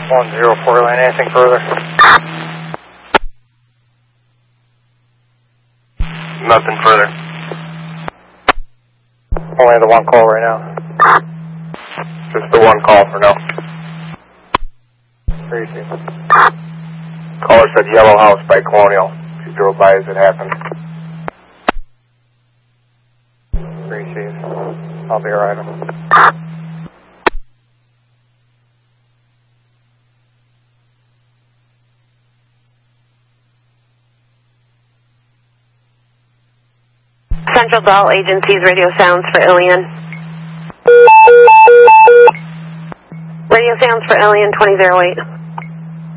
104 line, anything further? Nothing further. Only the one call right now. Just the one call for now. Appreciate it. Caller said Yellow House by Colonial. She drove by as it happened. Appreciate it. I'll be alright. Central to all agencies, radio sounds for Ilion. Radio sounds for Ilion 2008.